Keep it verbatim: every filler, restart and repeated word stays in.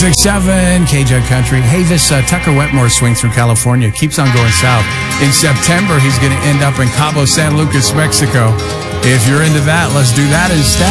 six seven K J Country. Hey, this uh, Tucker Wetmore swing through California keeps on going south. In September, he's going to end up in Cabo San Lucas, Mexico. If you're into that, let's do that instead.